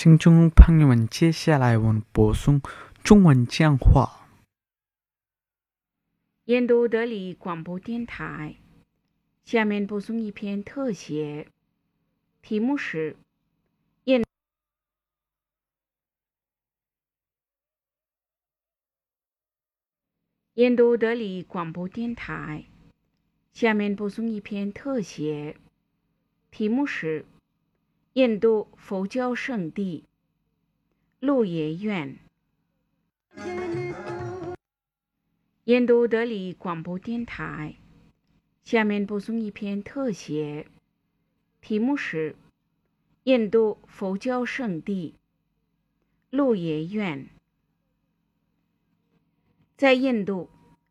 听众朋友们，接下来我们播送中文讲话。 印度德里广播电台，下面播送一篇特写，题目是印度德里广播电台，下面播送一篇特写，题目是印度佛教圣地鹿野苑。印度德里广播电台，下面播送一篇特写，题目是印度佛教圣地鹿野苑。在印度，